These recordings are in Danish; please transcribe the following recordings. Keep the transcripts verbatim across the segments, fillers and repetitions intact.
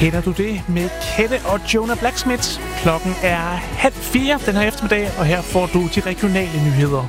Kender du det med Kette og Jonah Blacksmith? Klokken er halv fire den her eftermiddag, og her får du de regionale nyheder.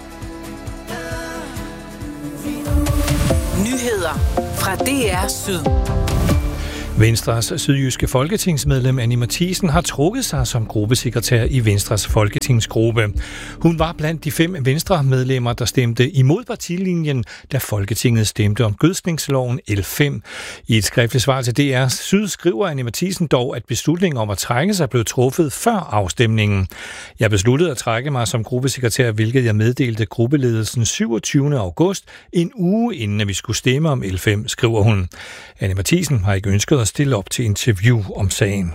Nyheder fra D R Syd. Venstres sydjyske folketingsmedlem Anni Matthiesen har trukket sig som gruppesekretær i Venstres folketingsgruppe. Hun var blandt de fem Venstre-medlemmer, der stemte imod partilinjen, da Folketinget stemte om gødskningsloven L fem. I et skriftligt svar til D R Syd skriver Anni Matthiesen dog, at beslutningen om at trække sig blev truffet før afstemningen. Jeg besluttede at trække mig som gruppesekretær, hvilket jeg meddelte gruppeledelsen syvogtyvende august, en uge inden at vi skulle stemme om L fem, skriver hun. Anni Matthiesen har ikke ønsket at stille op til interview om sagen.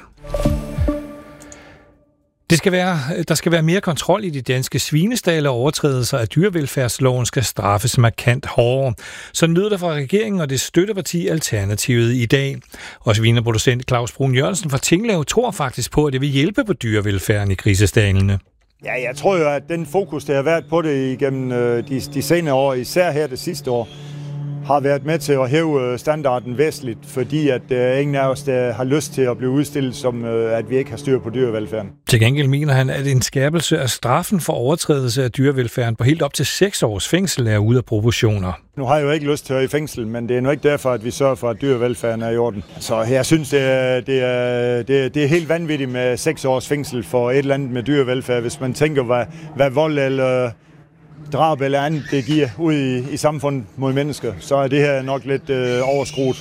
Det skal være, der skal være mere kontrol i de danske svinestalde, og overtrædelser af dyrevelfærdsloven skal straffes markant hårdere. Så lyder det fra regeringen og det støtteparti Alternativet i dag. Og svineproducent Claus Brun Jørgensen fra Tinglev tror faktisk på, at det vil hjælpe på dyrevelfærden i grisestaldene. Ja, jeg tror jo, at den fokus, der har været på det igennem de, de senere år, især her det sidste år, har været med til at hæve standarden væsentligt, fordi at uh, ingen af os der har lyst til at blive udstillet som, uh, at vi ikke har styr på dyrevelfærden. Til gengæld mener han, at en skærpelse af straffen for overtrædelse af dyrevelfærden på helt op til seks års fængsel er ude af proportioner. Nu har jeg jo ikke lyst til at være i fængsel, men det er nu ikke derfor, at vi sørger for, at dyrevelfærden er i orden. Så jeg synes, det er, det er, det er, det er helt vanvittigt med seks års fængsel for et eller andet med dyrevelfærd, hvis man tænker, hvad, hvad vold eller drab eller andet det giver ud i, i samfundet mod mennesker, så er det her nok lidt øh, overskruet.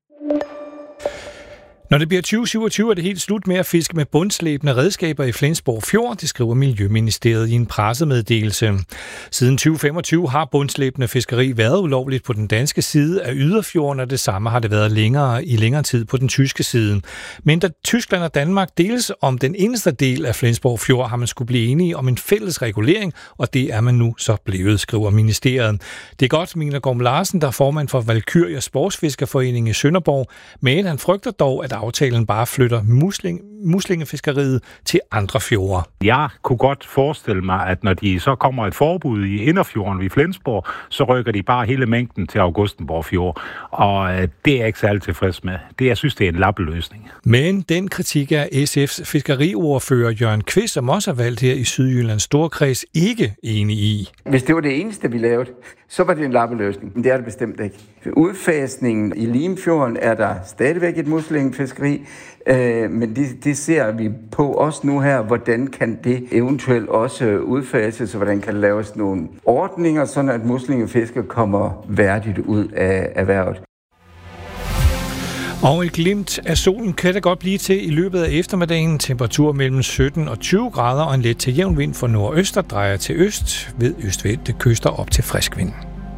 Når det bliver tyve syvogtyve, er det helt slut med at fiske med bundslæbende redskaber i Flensborg Fjord, det skriver Miljøministeriet i en pressemeddelelse. Siden tyve femogtyve har bundslæbende fiskeri været ulovligt på den danske side af Yderfjorden, og det samme har det været længere i længere tid på den tyske side. Men da Tyskland og Danmark deles om den eneste del af Flensborg Fjord, har man skulle blive enige om en fælles regulering, og det er man nu så blevet, skriver ministeriet. Det er godt, mener Gorm Larsen, der er formand for Valkyria Sportsfiskerforening i Sønderborg, men han frygter dog, at aftalen bare flytter musling, muslingefiskeriet til andre fjorde. Jeg kunne godt forestille mig, at når de så kommer et forbud i Inderfjorden ved Flensborg, så rykker de bare hele mængden til Augustenborg Fjord. Og det er jeg ikke særlig tilfreds med. Det, jeg synes, det er en lappeløsning. Men den kritik er S F's fiskeriordfører Jørgen Kvist, som også er valgt her i Sydjyllands Storkreds, ikke enig i. Hvis det var det eneste, vi lavede, så var det en lappeløsning. Men det er det bestemt ikke. Ved udfasningen i Limfjorden er der stadigvæk et muslingefiskeri, øh, men det, det ser vi på også nu her, hvordan kan det eventuelt også udfases, og hvordan kan laves nogle ordninger, sådan at muslingefisker kommer værdigt ud af erhvervet. Og et glimt af solen kan det godt blive til i løbet af eftermiddagen. Temperatur mellem sytten og tyve grader og en let til jævn vind fra nordøst, der drejer til øst ved østvendte kyster op til frisk vind.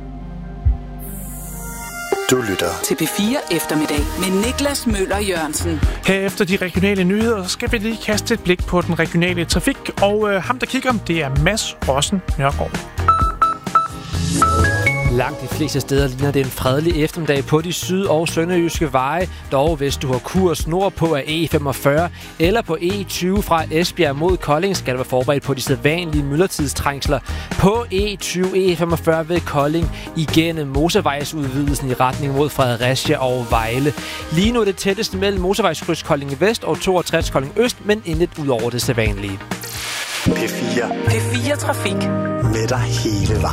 Du lytter til P fire Eftermiddag med Niklas Møller Jørgensen. Herefter de regionale nyheder, så skal vi lige kaste et blik på den regionale trafik. Og øh, ham, der kigger, det er Mads Rossen Nørgaard. Langt de fleste steder ligner det en fredelig eftermiddag på de syd- og sønderjyske veje. Dog hvis du har kurs nordpå af E femogfyrre eller på E tyve fra Esbjerg mod Kolding, skal du være forberedt på de sædvanlige myldretidstrængsler. På E tyve E femogfyrre ved Kolding igennem motorvejsudvidelsen i retning mod Fredericia og Vejle. Lige nu er det tætteste mellem motorvejskryds Kolding Vest og toogtres Kolding Øst, men intet ud over det sædvanlige. P fire. P fire Trafik. Med dig hele vejen.